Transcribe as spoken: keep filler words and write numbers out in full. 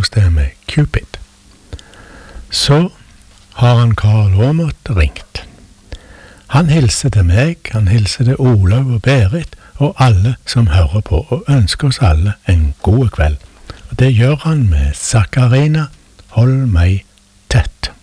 bokstavsted med Cupid. Så har han Karl Aamodt ringt. Han hilser til meg, han hilser til Olaug og Berit, og alle som hører på, og ønsker oss alle en god kveld. Og det gjør han med Sakarina, Hold meg